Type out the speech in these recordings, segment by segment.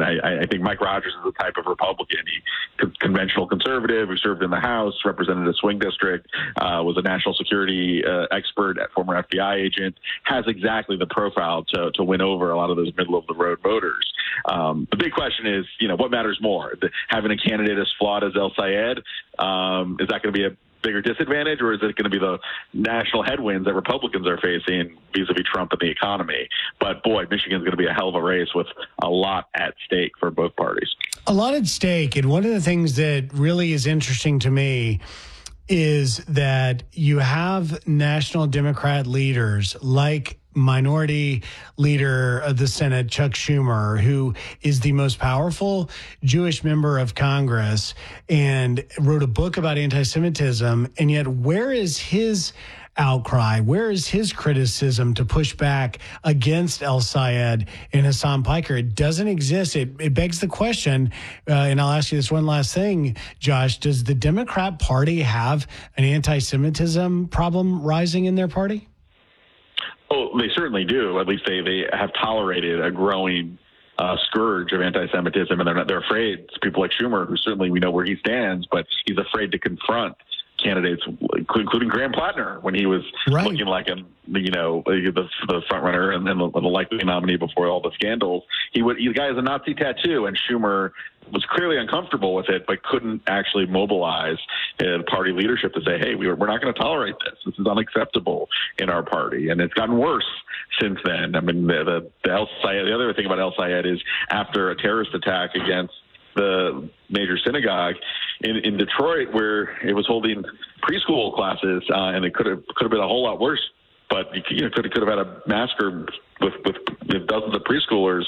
I think Mike Rogers is the type of Republican. Conventional conservative who served in the House, represented a swing district, was a national security expert, former FBI agent, has exactly the profile to win over a lot of those middle-of-the-road voters. The big question is, what matters more? Having a candidate as flawed as El Sayed, is that going to be a bigger disadvantage, or is it going to be the national headwinds that Republicans are facing vis-a-vis Trump and the economy? But boy, Michigan's going to be a hell of a race with a lot at stake for both parties. A lot at stake. And one of the things that really is interesting to me is that you have national Democrat leaders like Minority Leader of the Senate, Chuck Schumer, who is the most powerful Jewish member of Congress and wrote a book about anti-Semitism. And yet, where is his outcry? Where is his criticism to push back against El Sayed and Hassan Piker? It doesn't exist. It begs the question, and I'll ask you this one last thing, Josh. Does the Democrat Party have an anti-Semitism problem rising in their party? Oh, they certainly do. At least they have tolerated a growing scourge of anti-Semitism, and they're afraid. It's people like Schumer, who certainly we know where he stands, but he's afraid to confront candidates, including Graham Plattner, when he was looking like the front runner and then the likely nominee before all the scandals. The guy has a Nazi tattoo, and Schumer was clearly uncomfortable with it, but couldn't actually mobilize party leadership to say, hey, we're not going to tolerate this. This is unacceptable in our party. And it's gotten worse since then. I mean, the other thing about El Sayed is after a terrorist attack against the major synagogue in Detroit, where it was holding preschool classes, and it could have been a whole lot worse. But could have had a massacre with dozens of preschoolers,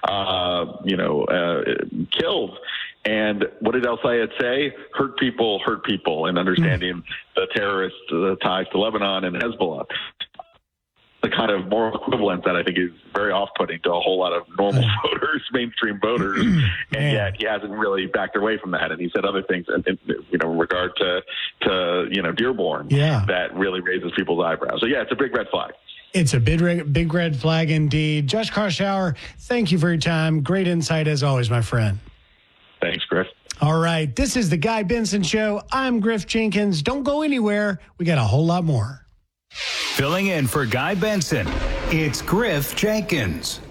killed. And what did El Sayed say? Hurt people, and understanding the terrorist ties to Lebanon and Hezbollah. The kind of moral equivalent that I think is very off-putting to a whole lot of normal voters, mainstream voters, and yet he hasn't really backed away from that. And he said other things, in regard to Dearborn, that really raises people's eyebrows. So yeah, it's a big red flag. It's a big red flag indeed. Josh Kraushaar, thank you for your time. Great insight as always, my friend. Thanks, Griff. All right, this is the Guy Benson Show. I'm Griff Jenkins. Don't go anywhere. We got a whole lot more. Filling in for Guy Benson, it's Griff Jenkins.